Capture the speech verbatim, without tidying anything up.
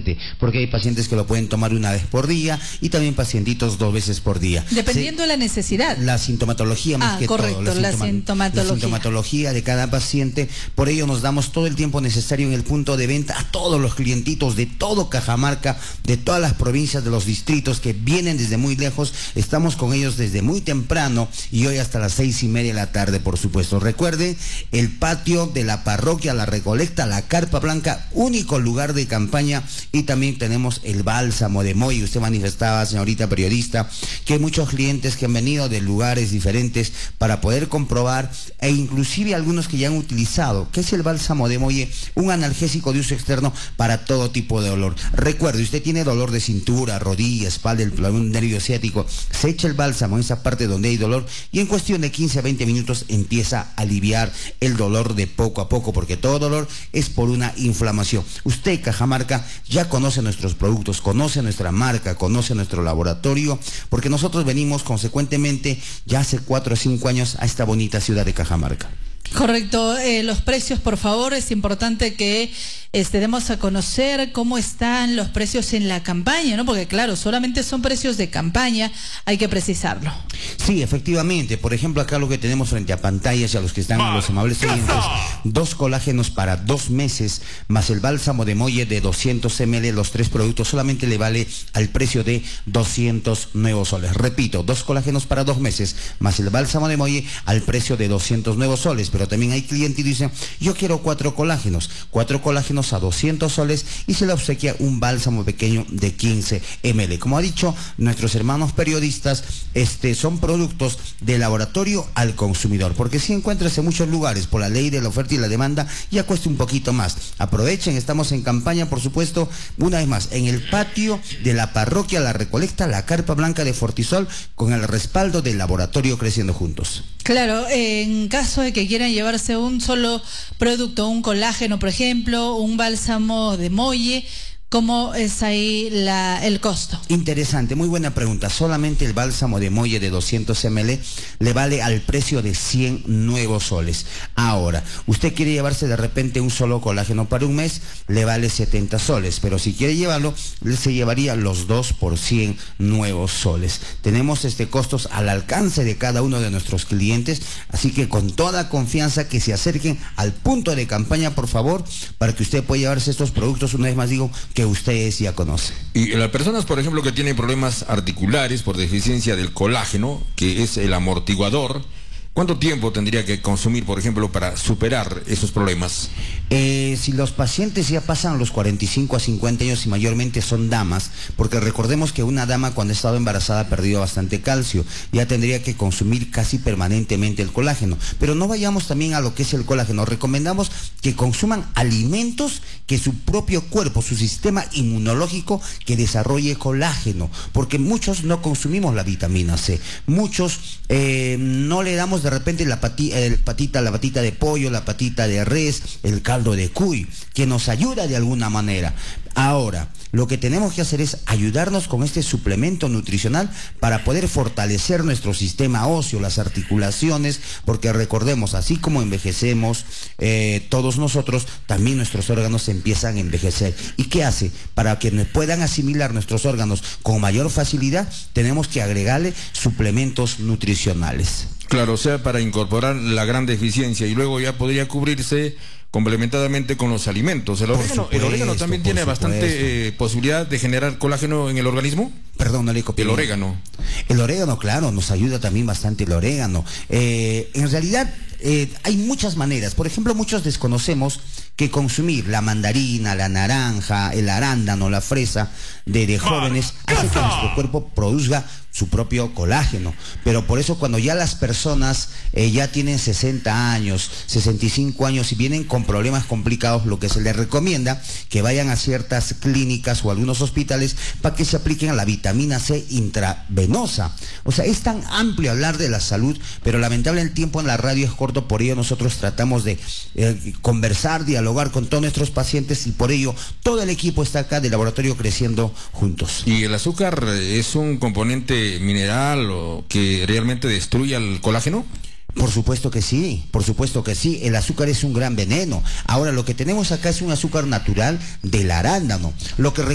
paciente, porque hay pacientes que lo pueden tomar una vez por día y también pacientitos dos veces por día. Dependiendo de la necesidad. La sintomatología más ah, que correcto, todo. La, la, sintoma sintomatología. la sintomatología de cada paciente. Por ello nos damos todo el tiempo necesario en el punto de venta a todos los clientitos de todo Cajamarca, de todas las provincias, de los distritos que vienen desde muy lejos. Estamos con ellos desde muy temprano y hoy hasta las seis y media de la tarde, por supuesto. Recuerde, el patio de la parroquia La Recolecta, la Carpa Blanca, único lugar de campaña, y también tenemos el bálsamo de Molle. Usted manifestaba, señorita periodista, que hay muchos clientes que han venido de lugares diferentes para poder comprobar, e inclusive algunos que ya han utilizado. ¿Qué es el bálsamo de Molle? Un analgésico de uso externo para todo tipo de dolor. Recuerde, usted tiene dolor de cintura, rodilla, espalda, el nervio ciático, se echa el bálsamo en esa parte donde hay dolor y en cuestión de quince a veinte minutos empieza a aliviar el dolor de poco a poco, porque todo dolor es por una inflamación. Usted, Cajamarca, ya conoce nuestros productos, conoce nuestra marca, conoce nuestro laboratorio, porque nosotros venimos consecuentemente ya hace cuatro o cinco años a esta bonita ciudad de Cajamarca. Correcto, eh, los precios, por favor, es importante que este, demos a conocer cómo están los precios en la campaña, ¿no? Porque claro, solamente son precios de campaña, hay que precisarlo. Sí, efectivamente, por ejemplo, acá lo que tenemos frente a pantallas y a los que están, a los amables clientes, dos colágenos para dos meses, más el bálsamo de Molle de doscientos mililitros, los tres productos solamente le vale al precio de doscientos nuevos soles. Repito, dos colágenos para dos meses, más el bálsamo de Molle al precio de doscientos nuevos soles. Pero también hay clientes y dicen, yo quiero cuatro colágenos, cuatro colágenos a doscientos soles, y se le obsequia un bálsamo pequeño de quince mililitros. Como ha dicho nuestros hermanos periodistas, este, son productos de laboratorio al consumidor, porque si encuentras en muchos lugares, por la ley de la oferta y la demanda, ya cuesta un poquito más. Aprovechen, estamos en campaña, por supuesto, una vez más, en el patio de la parroquia La Recolecta, la Carpa Blanca de Fortisol, con el respaldo del laboratorio Creciendo Juntos. Claro, en caso de que quieran llevarse un solo producto, un colágeno, por ejemplo, un bálsamo de Molle, ¿cómo es ahí la, el costo? Interesante, muy buena pregunta. Solamente el bálsamo de Molle de doscientos mililitros le vale al precio de cien nuevos soles. Ahora, usted quiere llevarse de repente un solo colágeno para un mes, le vale setenta soles, pero si quiere llevarlo, se llevaría los dos por cien nuevos soles. Tenemos este costos al alcance de cada uno de nuestros clientes, así que con toda confianza que se acerquen al punto de campaña, por favor, para que usted pueda llevarse estos productos, una vez más digo, que ustedes ya conocen. Y las personas, por ejemplo, que tienen problemas articulares por deficiencia del colágeno, que es el amortiguador, ¿cuánto tiempo tendría que consumir, por ejemplo, para superar esos problemas? Eh, si los pacientes ya pasan los cuarenta y cinco a cincuenta años y mayormente son damas, porque recordemos que una dama cuando ha estado embarazada ha perdido bastante calcio, ya tendría que consumir casi permanentemente el colágeno. Pero no vayamos también a lo que es el colágeno, recomendamos que consuman alimentos que su propio cuerpo, su sistema inmunológico, que desarrolle colágeno, porque muchos no consumimos la vitamina C, muchos eh, no le damos de repente la pati, el patita, la patita de pollo, la patita de res, el caldo de cuy, que nos ayuda de alguna manera. Ahora, lo que tenemos que hacer es ayudarnos con este suplemento nutricional para poder fortalecer nuestro sistema óseo, las articulaciones, porque recordemos, así como envejecemos eh, todos nosotros, también nuestros órganos empiezan a envejecer. ¿Y qué hace? Para que nos puedan asimilar nuestros órganos con mayor facilidad, tenemos que agregarle suplementos nutricionales. Claro, o sea, para incorporar la gran deficiencia, y luego ya podría cubrirse complementadamente con los alimentos. ¿El orégano, supuesto, el orégano también tiene supuesto. bastante eh, posibilidad de generar colágeno en el organismo? Perdón, no le copié. El orégano. El orégano, claro, nos ayuda también bastante el orégano. Eh, en realidad, eh, hay muchas maneras. Por ejemplo, muchos desconocemos que consumir la mandarina, la naranja, el arándano, la fresa de, de jóvenes hace que nuestro cuerpo produzca su propio colágeno. Pero por eso cuando ya las personas eh, ya tienen sesenta años, sesenta y cinco años y vienen con problemas complicados, lo que se les recomienda que vayan a ciertas clínicas o algunos hospitales para que se apliquen a la vitamina C intravenosa. O sea, es tan amplio hablar de la salud, pero lamentablemente el tiempo en la radio es corto, por ello nosotros tratamos de eh, conversar, dialogar con todos nuestros pacientes, y por ello todo el equipo está acá del laboratorio Creciendo Juntos. ¿Y el azúcar es un componente mineral o que realmente destruye el colágeno? Por supuesto que sí, por supuesto que sí. El azúcar es un gran veneno. Ahora, lo que tenemos acá es un azúcar natural del arándano. Lo que